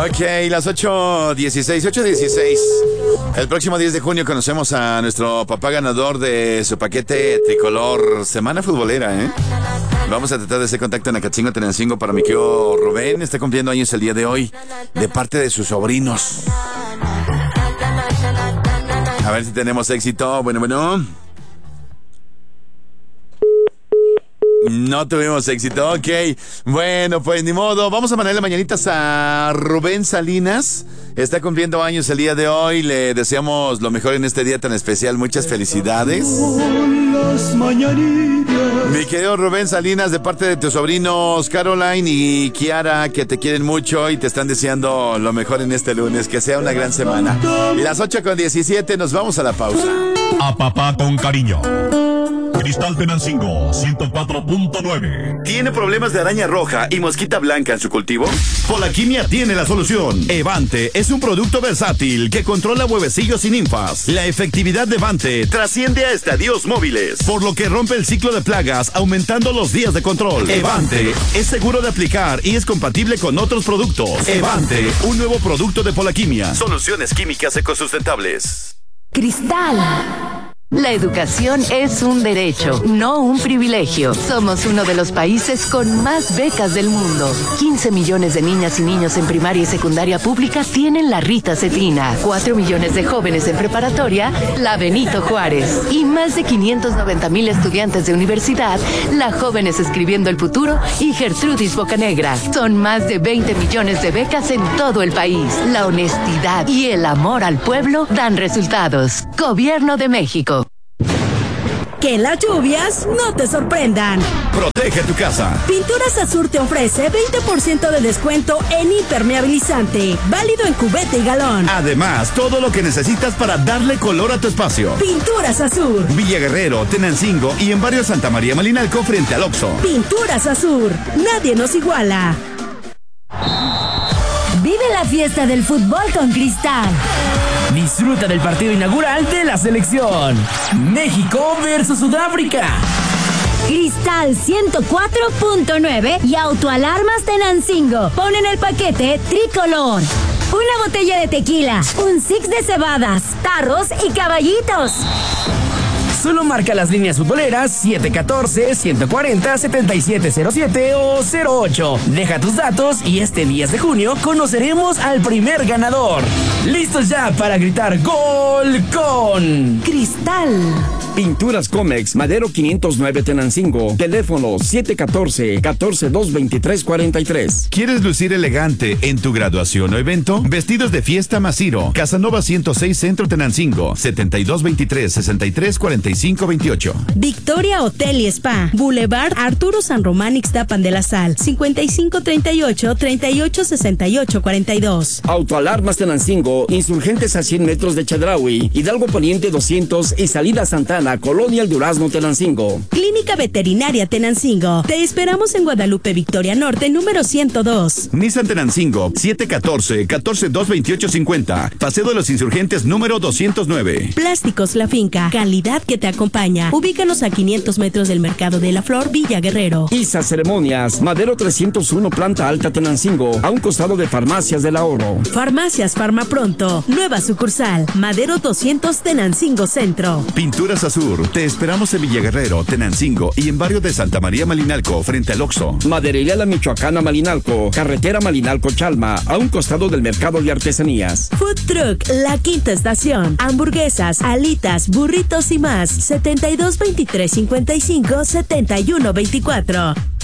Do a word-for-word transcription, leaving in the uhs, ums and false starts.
Ok, las ocho dieciséis, ocho dieciséis. El próximo diez de junio conocemos a nuestro papá ganador de su paquete tricolor Semana Futbolera, ¿eh? Vamos a tratar de hacer contacto en Acatzingo, Tenancingo para mi querido Rubén. Está cumpliendo años el día de hoy de parte de sus sobrinos. A ver si tenemos éxito. Bueno, bueno. No tuvimos éxito, ok. Bueno, pues ni modo. Vamos a mandarle mañanitas a Rubén Salinas. Está cumpliendo años el día de hoy. Le deseamos lo mejor en este día tan especial. Muchas felicidades. Mi querido Rubén Salinas, de parte de tus sobrinos Caroline y Kiara, que te quieren mucho y te están deseando lo mejor en este lunes. Que sea una gran semana. Las ocho con diecisiete, nos vamos a la pausa. A papá con cariño. Cristal Tenancingo ciento cuatro punto nueve. ¿Tiene problemas de araña roja y mosquita blanca en su cultivo? Polaquimia tiene la solución. Evante es un producto versátil que controla huevecillos y ninfas. La efectividad de Evante trasciende a estadios móviles, por lo que rompe el ciclo de plagas, aumentando los días de control. Evante es seguro de aplicar y es compatible con otros productos. Evante, un nuevo producto de Polaquimia. Soluciones químicas ecosustentables. Cristal. La educación es un derecho, no un privilegio. Somos uno de los países con más becas del mundo. quince millones de niñas y niños en primaria y secundaria pública tienen la Rita Cetina. cuatro millones de jóvenes en preparatoria, la Benito Juárez. Y más de quinientos noventa mil estudiantes de universidad, la Jóvenes Escribiendo el Futuro y Gertrudis Bocanegra. Son más de veinte millones de becas en todo el país. La honestidad y el amor al pueblo dan resultados. Gobierno de México. Que las lluvias no te sorprendan. Protege tu casa. Pinturas Azur te ofrece veinte por ciento de descuento en impermeabilizante, válido en cubeta y galón. Además, todo lo que necesitas para darle color a tu espacio. Pinturas Azur. Villa Guerrero, Tenancingo y en barrio Santa María Malinalco frente al Oxxo. Pinturas Azur. Nadie nos iguala. Vive la fiesta del fútbol con Cristal. Disfruta del partido inaugural de la selección. México versus Sudáfrica. Cristal ciento cuatro punto nueve y Autoalarmas Tenancingo ponen el paquete tricolor. Una botella de tequila, un six de cebadas, tarros y caballitos. Solo marca las líneas futboleras siete uno cuatro, uno cuatro cero, siete siete cero siete o cero ocho. Deja tus datos y este diez de junio conoceremos al primer ganador. ¡Listos ya para gritar gol con Cristal! Pinturas Comex, Madero quinientos nueve Tenancingo. Teléfono siete uno cuatro, uno cuatro dos, dos tres cuatro tres. ¿Quieres lucir elegante en tu graduación o evento? Vestidos de fiesta Masiro. Casanova ciento seis Centro Tenancingo. setenta y dos veintitrés, sesenta y tres cuarenta y cinco veintiocho. Victoria Hotel y Spa. Boulevard Arturo San Román Ixtapan de la Sal. cincuenta y cinco treinta y ocho, treinta y ocho sesenta y ocho cuarenta y dos. Autoalarmas Tenancingo. Insurgentes a cien metros de Chedraui. Hidalgo Poniente doscientos y Salida Santana. Colonia El Durazno Tenancingo. Clínica Veterinaria Tenancingo. Te esperamos en Guadalupe Victoria Norte, número ciento dos. Nissan Tenancingo, siete uno cuatro, uno cuatro dos, veintiocho cincuenta. Paseo de los Insurgentes, número doscientos nueve. Plásticos La Finca. Calidad que te acompaña. Ubícanos a quinientos metros del Mercado de la Flor, Villa Guerrero. Isa Ceremonias. Madero trescientos uno, Planta Alta Tenancingo. A un costado de Farmacias del Ahorro. Farmacias Farma Pronto. Nueva sucursal. Madero doscientos Tenancingo Centro. Pinturas Azul. Te esperamos en Villa Guerrero, Tenancingo y en barrio de Santa María Malinalco, frente al Oxxo. Maderería La Michoacana Malinalco, carretera Malinalco-Chalma, a un costado del Mercado de Artesanías. Food Truck La Quinta Estación. Hamburguesas, alitas, burritos y más. setenta y dos veintitrés cincuenta y cinco, setenta y uno veinticuatro.